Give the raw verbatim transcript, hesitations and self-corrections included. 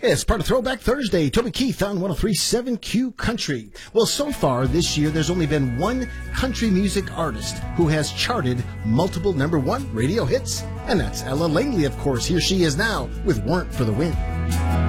It's part of Throwback Thursday. Toby Keith on one oh three point seven Q Country. Well, so far this year, there's only been one country music artist who has charted multiple number one radio hits, and that's Ella Langley, of course. Here she is now with Warrant for the Win.